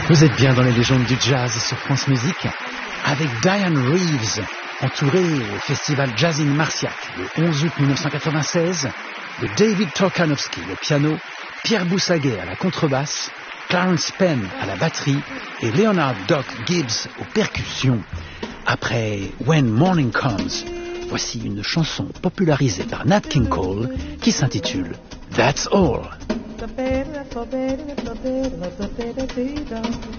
Vous êtes bien dans les légendes du jazz sur France Musique avec Diane Reeves, entourée au festival Jazz in Marciac le 11 août 1996 de David Torkanowski au piano, Pierre Boussaguet à la contrebasse, Clarence Penn à la batterie et Leonard Doc Gibbs aux percussions. Après When Morning Comes, voici une chanson popularisée par Nat King Cole qui s'intitule That's All.